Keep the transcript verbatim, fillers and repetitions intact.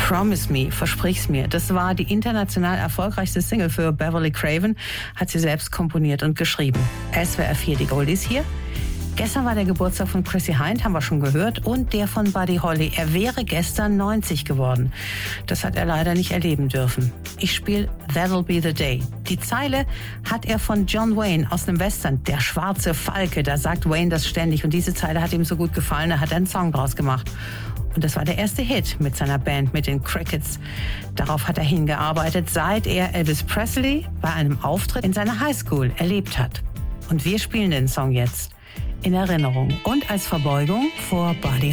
Promise Me, versprich's mir. Das war die international erfolgreichste Single für Beverly Craven, hat sie selbst komponiert und geschrieben. S W R vier, die Goldies hier. Gestern war der Geburtstag von Chrissie Hynde, haben wir schon gehört, und der von Buddy Holly. Er wäre gestern neunzig geworden. Das hat er leider nicht erleben dürfen. Ich spiele That'll Be the Day. Die Zeile hat er von John Wayne aus einem Western, Der schwarze Falke. Da sagt Wayne das ständig und diese Zeile hat ihm so gut gefallen, da hat er einen Song draus gemacht. Und das war der erste Hit mit seiner Band, mit den Crickets. Darauf hat er hingearbeitet, seit er Elvis Presley bei einem Auftritt in seiner Highschool erlebt hat. Und wir spielen den Song jetzt in Erinnerung und als Verbeugung vor Buddy